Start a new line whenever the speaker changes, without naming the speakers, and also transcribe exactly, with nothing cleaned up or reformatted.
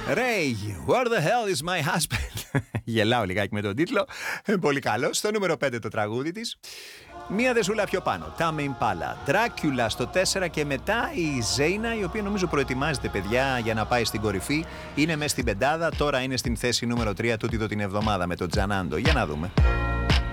Ray, where the hell is my husband? Γελάω λιγάκι με τον τίτλο. Πολύ καλό. Στο νούμερο πέντε το τραγούδι της. Μία δεσούλα πιο πάνω. Tame Impala. Dracula στο τέσσερα και μετά η Ζέινα, η οποία νομίζω προετοιμάζεται, παιδιά, για να πάει στην κορυφή. Είναι μέσα στην πεντάδα. Τώρα είναι στην θέση νούμερο τρία τούτη την εβδομάδα με τον Τζανάντο. Για να δούμε.